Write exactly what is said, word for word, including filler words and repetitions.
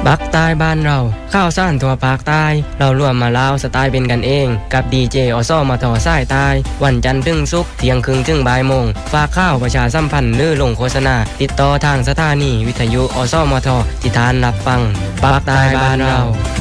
ปักใต้บ้านเราข้าวสารทั่วภาคใต้เรารวมมาเล่าสไตล์เป็นกันเองกับดีเจอสมทสายใต้วันจันทร์ถึงศุกร์เที่ยงครึ่งถึงบ่ายโมงฝากข้าวประชาสัมพันธ์หรือลงโฆษณาติดต่อทางสถานีวิทยุอสมทที่ทานรับฟังปักใต้บ้านเรา